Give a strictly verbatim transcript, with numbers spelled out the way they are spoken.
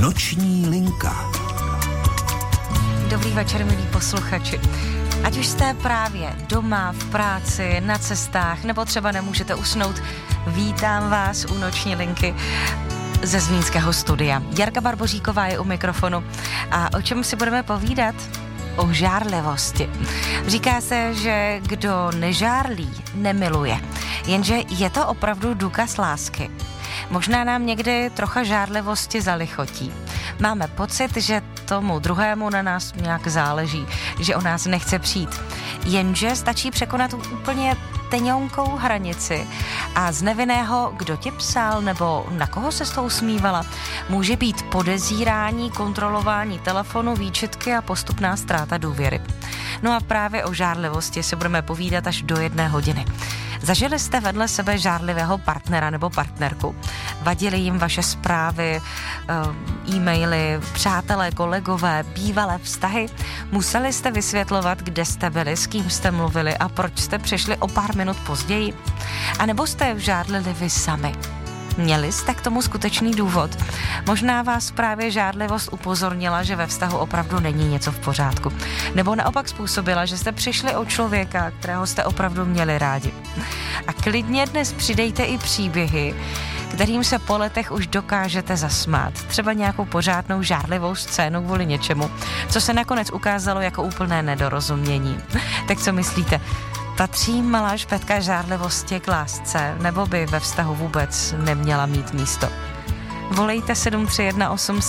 Noční linka. Dobrý večer, milí posluchači. Ať už jste právě doma, v práci, na cestách, nebo třeba nemůžete usnout, vítám vás u Noční linky ze Zlínského studia. Jarka Barboříková je u mikrofonu. A o čem si budeme povídat? O žárlivosti. Říká se, že kdo nežárlí, nemiluje. Jenže je to opravdu důkaz lásky. Možná nám někdy trocha žárlivosti zalichotí. Máme pocit, že tomu druhému na nás nějak záleží, že o nás nechce přijít. Jenže stačí překonat úplně teňonkou hranici a z nevinného, kdo tě psal nebo na koho se s tou usmívala, může být podezírání, kontrolování telefonu, výčitky a postupná ztráta důvěry. No a právě o žárlivosti si budeme povídat až do jedné hodiny. Zažili jste vedle sebe žárlivého partnera nebo partnerku? Vadily jim vaše zprávy, e-maily, přátelé, kolegové, bývalé vztahy? Museli jste vysvětlovat, kde jste byli, s kým jste mluvili a proč jste přišli o pár minut později? A nebo jste žárlili vy sami? Měli jste k tomu skutečný důvod? Možná vás právě žárlivost upozornila, že ve vztahu opravdu není něco v pořádku. Nebo naopak způsobila, že jste přišli o člověka, kterého jste opravdu měli rádi. A klidně dnes přidejte i příběhy, kterým se po letech už dokážete zasmát. Třeba nějakou pořádnou žárlivou scénu kvůli něčemu, co se nakonec ukázalo jako úplné nedorozumění. Tak co myslíte? Patří malá špetka žárlivosti k lásce, nebo by ve vztahu vůbec neměla mít místo? Volejte sedm tři jedna osm